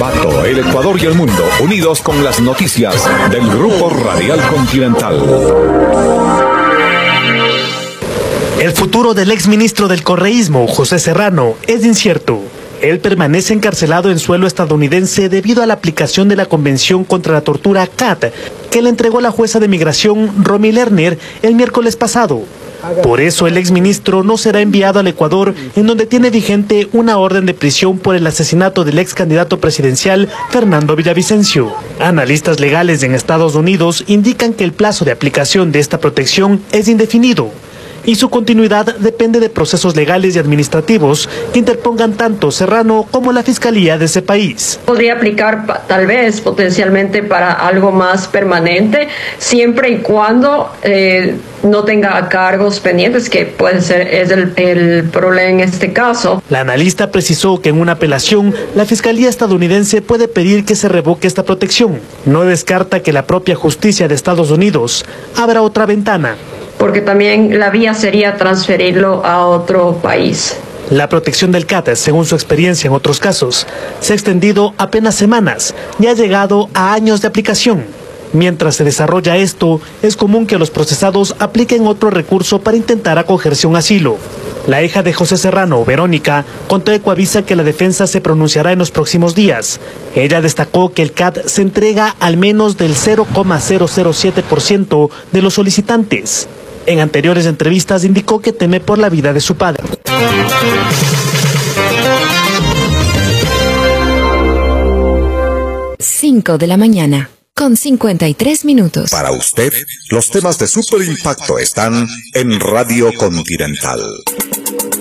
Ambato, el Ecuador y el mundo, unidos con las noticias del Grupo Radial Continental. El futuro del exministro del correísmo, José Serrano, es incierto. Él permanece encarcelado en suelo estadounidense debido a la aplicación de la Convención contra la Tortura CAT, que le entregó la jueza de migración Romy Lerner el miércoles pasado. Por eso el exministro no será enviado al Ecuador, en donde tiene vigente una orden de prisión por el asesinato del ex candidato presidencial Fernando Villavicencio. Analistas legales en Estados Unidos indican que el plazo de aplicación de esta protección es indefinido y su continuidad depende de procesos legales y administrativos que interpongan tanto Serrano como la Fiscalía de ese país. Podría aplicar tal vez potencialmente para algo más permanente, siempre y cuando no tenga cargos pendientes, que puede ser el problema en este caso. La analista precisó que en una apelación, la Fiscalía estadounidense puede pedir que se revoque esta protección. No descarta que la propia justicia de Estados Unidos abra otra ventana, porque también la vía sería transferirlo a otro país. La protección del CAT, según su experiencia en otros casos, se ha extendido apenas semanas y ha llegado a años de aplicación. Mientras se desarrolla esto, es común que los procesados apliquen otro recurso para intentar acogerse a un asilo. La hija de José Serrano, Verónica, contó a Ecuavisa que la defensa se pronunciará en los próximos días. Ella destacó que el CAT se entrega al menos del 0,007% de los solicitantes. En anteriores entrevistas indicó que teme por la vida de su padre. 5 de la mañana, con 53 minutos. Para usted, los temas de Super Impacto están en Radio Continental.